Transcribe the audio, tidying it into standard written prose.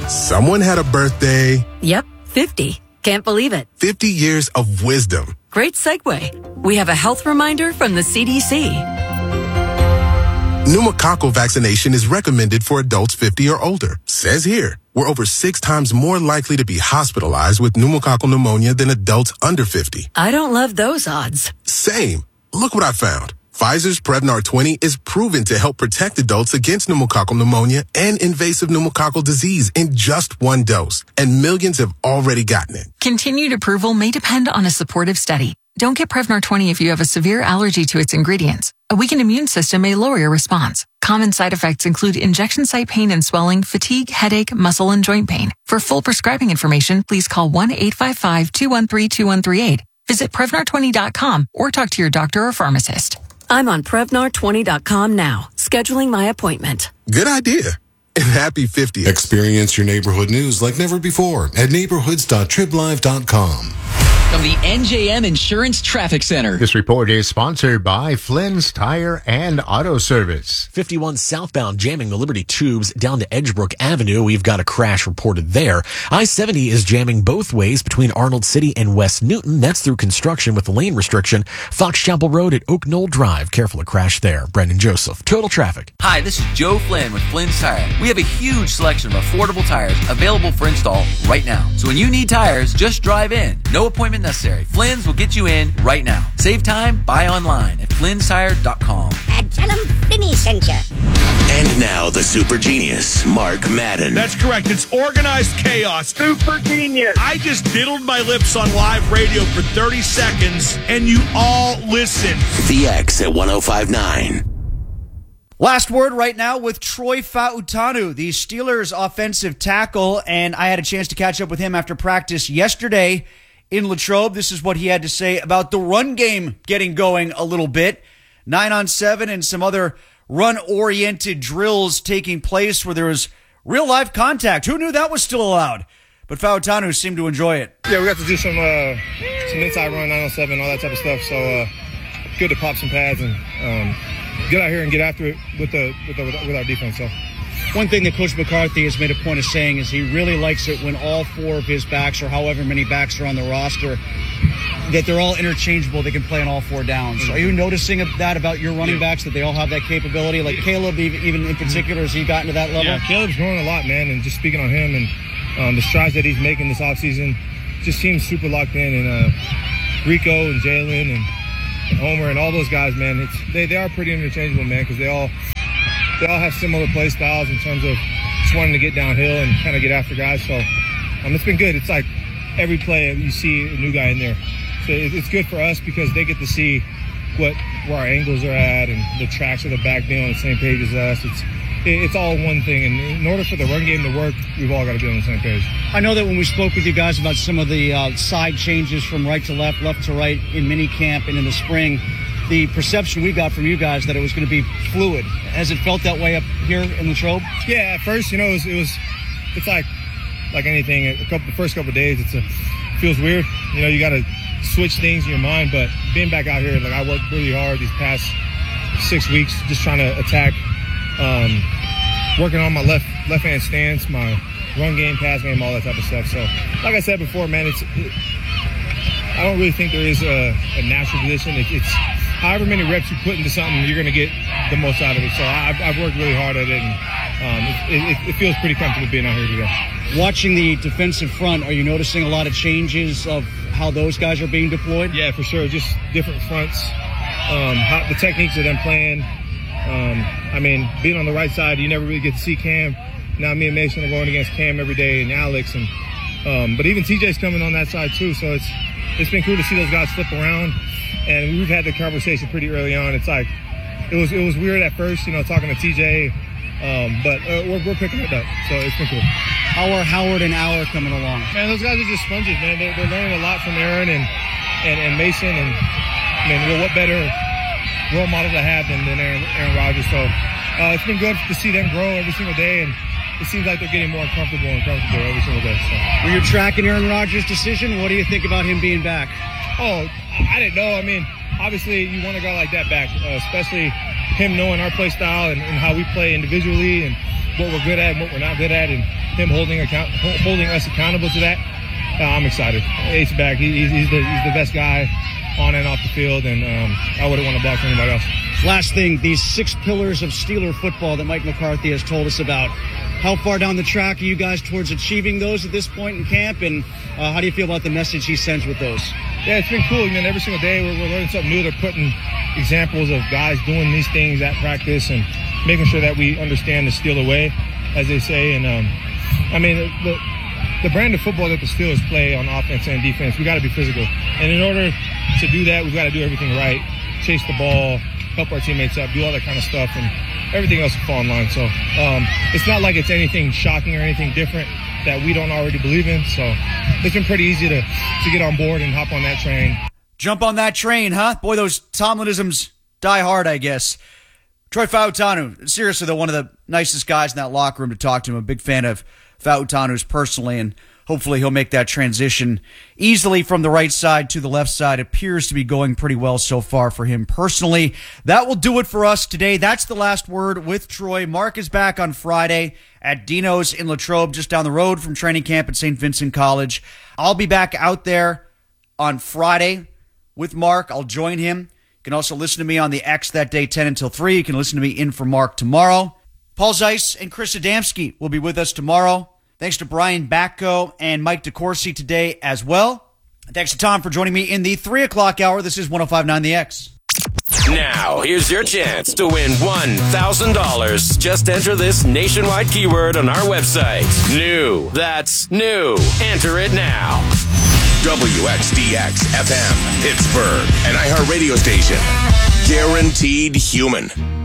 Someone had a birthday. Yep, 50. Can't believe it. 50 years of wisdom. Great segue. We have a health reminder from the CDC. Pneumococcal vaccination is recommended for adults 50 or older. Says here, we're over 6 times more likely to be hospitalized with pneumococcal pneumonia than adults under 50. I don't love those odds. Same. Look what I found. Pfizer's Prevnar 20 is proven to help protect adults against pneumococcal pneumonia and invasive pneumococcal disease in just 1 dose. And millions have already gotten it. Continued approval may depend on a supportive study. Don't get Prevnar 20 if you have a severe allergy to its ingredients. A weakened immune system may lower your response. Common side effects include injection site pain and swelling, fatigue, headache, muscle, and joint pain. For full prescribing information, please call 1-855-213-2138. Visit Prevnar20.com or talk to your doctor or pharmacist. I'm on Prevnar20.com now, scheduling my appointment. Good idea. And happy 50th. Experience your neighborhood news like never before at neighborhoods.triblive.com. From the NJM Insurance Traffic Center. This report is sponsored by Flynn's Tire and Auto Service. 51 southbound jamming the Liberty Tubes down to Edgebrook Avenue. We've got a crash reported there. I-70 is jamming both ways between Arnold City and West Newton. That's through construction with the lane restriction. Fox Chapel Road at Oak Knoll Drive. Careful of crash there. Brendan Joseph. Total traffic. Hi, this is Joe Flynn with Flynn's Tire. We have a huge selection of affordable tires available for install right now. So when you need tires, just drive in. No appointment necessary. Flynn's will get you in right now. Save time, buy online at flynnstire.com. And tell them Flinny sent you. And now the super genius, Mark Madden. That's correct. It's organized chaos. Super genius. I just diddled my lips on live radio for 30 seconds, and you all listened. The X at 105.9. Last word right now with Troy Fautanu, the Steelers offensive tackle, and I had a chance to catch up with him after practice yesterday in Latrobe. This is what he had to say about the run game getting going a little bit. 9-on-7 and some other run-oriented drills taking place where there was real live contact. Who knew that was still allowed? But Fautanu seemed to enjoy it. Yeah, we got to do some inside run, 9-on-7, all that type of stuff. So good to pop some pads and get out here and get after it with our defense. So. One thing that Coach McCarthy has made a point of saying is he really likes it when all 4 of his backs, or however many backs are on the roster, that they're all interchangeable. They can play on all 4 downs. Mm-hmm. Are you noticing that about your running backs, that they all have that capability? Like Caleb, even in particular, has he gotten to that level? Yeah, Caleb's growing a lot, man, and just speaking on him and the strides that he's making this offseason, just seems super locked in. And Rico and Jalen and Homer and all those guys, man, they are pretty interchangeable, man, because they all have similar play styles in terms of just wanting to get downhill and kind of get after guys. So it's been good. It's like every play you see a new guy in there. So it's good for us because they get to see where our angles are at and the tracks of the back being on the same page as us. It's all one thing. And in order for the run game to work, we've all got to be on the same page. I know that when we spoke with you guys about some of the side changes from right to left, left to right in minicamp and in the spring, the perception we got from you guys that it was going to be fluid. Has it felt that way up here in Latrobe? Yeah, at first, it's like anything. The first couple of days, it feels weird. You got to switch things in your mind. But being back out here, I worked really hard these past 6 weeks, just trying to attack, working on my left hand stance, my run game, pass game, all that type of stuff. So, like I said before, man, I don't really think there is a natural position. It's however many reps you put into something, you're going to get the most out of it. So I've worked really hard at it, and it feels pretty comfortable being out here today. Watching the defensive front, are you noticing a lot of changes of how those guys are being deployed? Yeah, for sure. Just different fronts, the techniques of them playing. Being on the right side, you never really get to see Cam. Now me and Mason are going against Cam every day and Alex, and but even TJ's coming on that side too. So it's been cool to see those guys flip around. And we've had the conversation pretty early on. It's like it was weird at first, talking to TJ, but we're picking it up, so it's been cool. How are Howard and Auer coming along? Man, those guys are just sponges, man. They're learning a lot from Aaron and Mason, and what better role model to have than Aaron Rodgers? So it's been good to see them grow every single day, and it seems like they're getting more comfortable every single day. So. When you're tracking Aaron Rodgers' decision, what do you think about him being back? Oh, I didn't know. Obviously, you want a guy like that back, especially him knowing our play style and how we play individually and what we're good at and what we're not good at, and him holding us accountable to that. I'm excited. Ace back. He's the best guy on and off the field, and I wouldn't want to block for anybody else. Last thing, these 6 pillars of Steeler football that Mike McCarthy has told us about. How far down the track are you guys towards achieving those at this point in camp, and how do you feel about the message he sends with those? Yeah, it's been cool. Every single day we're learning something new. They're putting examples of guys doing these things at practice and making sure that we understand the Steeler way, as they say. And the brand of football that the Steelers play on offense and defense, we got to be physical. And in order to do that, we've got to do everything right. Chase the ball, help our teammates up, do all that kind of stuff, and everything else will fall in line. So it's not like it's anything shocking or anything different that we don't already believe in. So it's been pretty easy to get on board and hop on that train. Jump on that train, huh? Boy, those Tomlinisms die hard, I guess. Troy Fautanu, seriously, though, one of the nicest guys in that locker room to talk to. I'm a big fan of Fautanu's personally, and hopefully he'll make that transition easily from the right side to the left side. Appears to be going pretty well so far for him personally. That will do it for us today. That's the last word with Troy. Mark is back on Friday at Dino's in Latrobe, just down the road from training camp at St. Vincent College. I'll be back out there on Friday with Mark. I'll join him. You can also listen to me on the X that day, 10 until 3. You can listen to me in for Mark tomorrow. Paul Zeiss and Chris Adamski will be with us tomorrow. Thanks to Brian Batko and Mike DeCourcy today as well. Thanks to Tom for joining me in the 3 o'clock hour. This is 105.9 The X. Now, here's your chance to win $1,000. Just enter this nationwide keyword on our website. New. That's new. Enter it now. WXDX FM, Pittsburgh, an iHeart radio station. Guaranteed human.